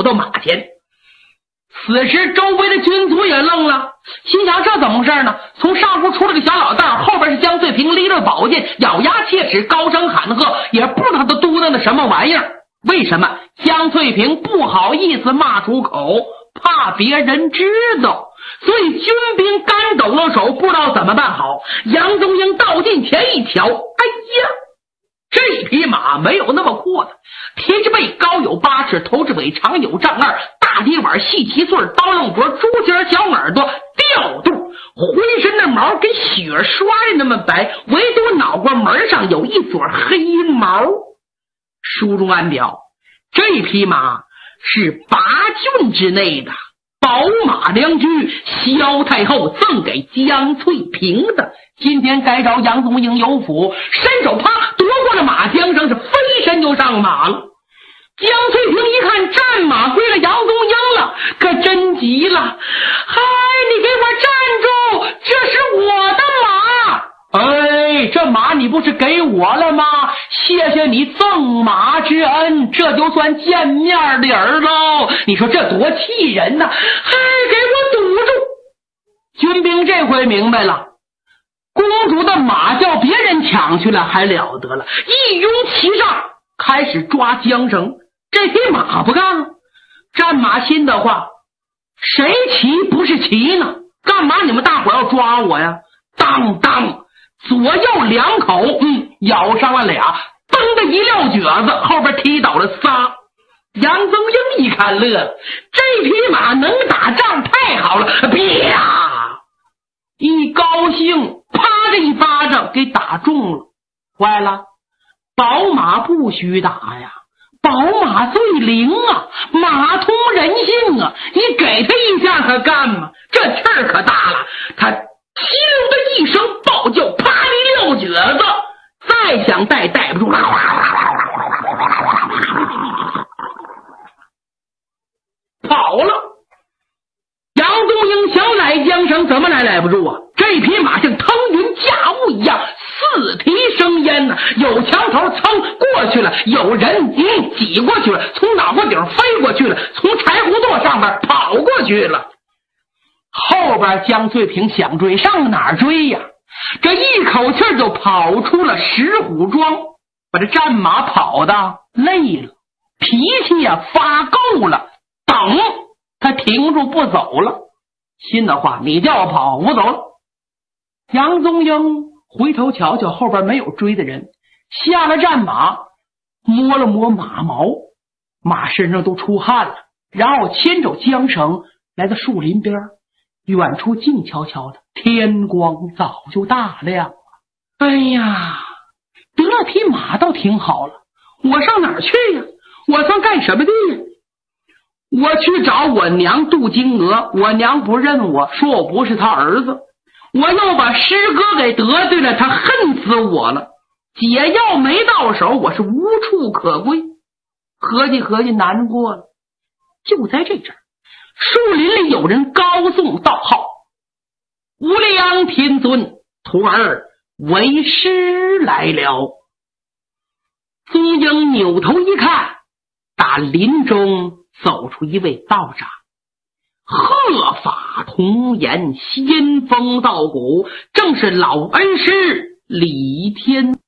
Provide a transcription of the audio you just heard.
到马前。此时周围的军卒也愣了，心想这怎么回事呢？从上铺出了个小老道，后边是江翠萍，拎着宝剑，咬牙切齿，高声喊喝，也不知道他嘟囔的什么玩意儿。为什么江翠萍不好意思骂出口，怕别人知道，所以军兵干抖了手，不知道怎么办好。杨宗英到近前一瞧，哎呀，这匹马没有那么阔的，蹄之背高有8尺，头之尾长有丈2，大蹄碗细7岁，刀用脖，猪尖小耳朵，吊肚，浑身的毛跟血刷的那么白，唯独脑瓜门上有一撮黑毛。书中暗表，这匹马是拔郡之内的宝马良驹，萧太后赠给江翠萍的。今天该着杨宗英有府，伸手啪夺过了马缰绳，是飞身就上马了。江翠萍一看战马归了杨宗英了，可真急了，嗨，你给我站住，这是我的马！哎，这马你不是给我了吗？谢谢你赠马之恩，这就算见面礼儿喽。你说这多气人呐！嗨，给我堵住！军兵这回明白了，公主的马叫别人抢去了还了得了，一拥其上，开始抓缰绳。这匹马不干了，战马心的话，谁骑不是骑呢？干嘛你们大伙要抓我呀？当当，左右2口，咬伤了俩，蹬的一撂蹶子，后边踢倒了仨。杨宗英一看乐了，这匹马能打仗，太好了！啪，一高兴，啪的一巴掌给打中了。坏了，宝马不许打呀，宝马最灵啊，马通人性啊，你给他一下他干嘛？这气儿可大了，他听的一声暴叫，啪一撂蹶子，再想带不住了，跑了。杨宗英想揽缰绳，怎么来不住啊？这匹马像腾云驾雾一样，四蹄生烟呢，有墙头蹭过去了，有人挤过去了，从脑瓜顶飞过去了，从柴胡垛上边跑过去了。后边江翠萍想追，上哪儿追呀？这一口气就跑出了石虎庄，把这战马跑的累了，脾气呀发够了，等他停住不走了，心的话，你叫我跑，我走了。杨宗英回头瞧瞧后边没有追的人，下了战马，摸了摸马毛，马身上都出汗了，然后牵着缰绳来到树林边，远处静悄悄的，天光早就大亮了。哎呀，得了匹马倒挺好了，我上哪儿去呀？我算干什么的呀？我去找我娘杜金娥，我娘不认我，说我不是他儿子，我又把师哥给得罪了，他恨死我了。解药没到手，我是无处可归。合计难过了。就在这阵，树林里有人高颂道号：无量天尊，徒儿为师来了。宗英扭头一看，打林中走出一位道长，鹤发童颜，仙风道骨，正是老恩师李天